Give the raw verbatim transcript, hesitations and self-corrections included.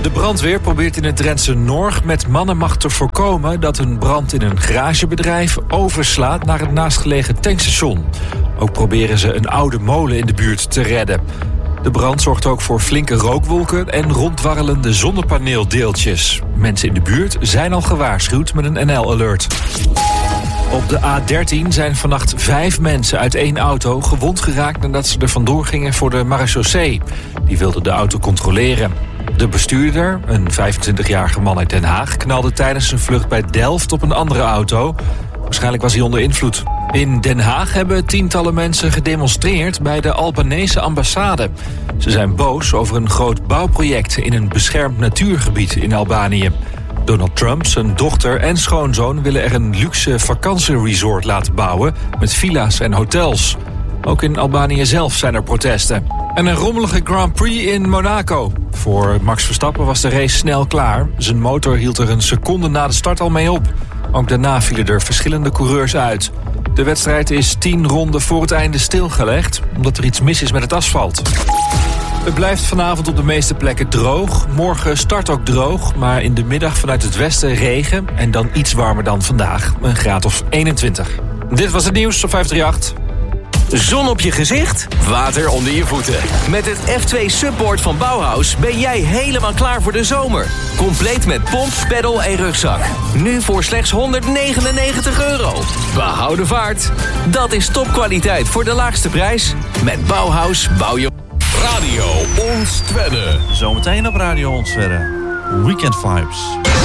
De brandweer probeert in het Drentse Norg met mannenmacht te voorkomen dat een brand in een garagebedrijf overslaat naar het naastgelegen tankstation. Ook proberen ze een oude molen in de buurt te redden. De brand zorgt ook voor flinke rookwolken en ronddwarrelende zonnepaneeldeeltjes. Mensen in de buurt zijn al gewaarschuwd met een N L-alert. Op de A dertien zijn vannacht vijf mensen uit één auto gewond geraakt nadat ze er vandoor gingen voor de marechaussee. Die wilden de auto controleren. De bestuurder, een vijfentwintigjarige man uit Den Haag, knalde tijdens zijn vlucht bij Delft op een andere auto. Waarschijnlijk was hij onder invloed. In Den Haag hebben tientallen mensen gedemonstreerd bij de Albanese ambassade. Ze zijn boos over een groot bouwproject in een beschermd natuurgebied in Albanië. Donald Trump, zijn dochter en schoonzoon willen er een luxe vakantieresort laten bouwen met villa's en hotels. Ook in Albanië zelf zijn er protesten. En een rommelige Grand Prix in Monaco. Voor Max Verstappen was de race snel klaar. Zijn motor hield er een seconde na de start al mee op. Ook daarna vielen er verschillende coureurs uit. De wedstrijd is tien ronden voor het einde stilgelegd, omdat er iets mis is met het asfalt. Het blijft vanavond op de meeste plekken droog. Morgen start ook droog, maar in de middag vanuit het westen regen. En dan iets warmer dan vandaag, een graad of eenentwintig. Dit was het nieuws op vijfhonderdachtendertig. Zon op je gezicht, water onder je voeten. Met het F twee Subboard van Bauhaus ben jij helemaal klaar voor de zomer. Compleet met pomp, peddel en rugzak. Nu voor slechts honderdnegenennegentig euro. Behouden vaart. Dat is topkwaliteit voor de laagste prijs. Met Bauhaus bouw je... Radio Ons Twedde. Zometeen op Radio Ons Twedde. Weekend Vibes.